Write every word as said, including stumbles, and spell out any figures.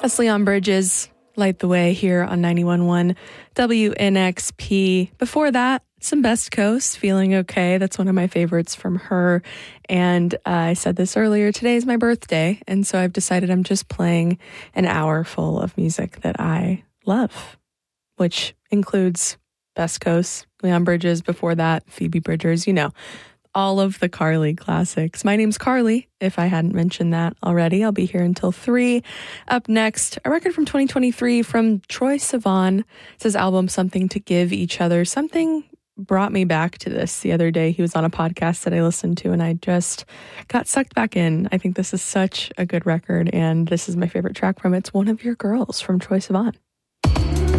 That's Leon Bridges, Light the Way here on ninety-one point one W N X P. Before that, some Best Coast, Feeling Okay. That's one of my favorites from her. And uh, I said this earlier, today is my birthday. And so I've decided I'm just playing an hour full of music that I love, which includes Best Coast, Leon Bridges, before that, Phoebe Bridgers, you know, all of the Carly classics. My name's Carly, if I hadn't mentioned that already. I'll be here until three. Up next, a record from twenty twenty-three from Troye Sivan. It's his album, Something to Give Each Other. Something brought me back to this the other day. He was on a podcast that I listened to, and I just got sucked back in. I think this is such a good record, and this is my favorite track from it. It's One of Your Girls from Troye Sivan.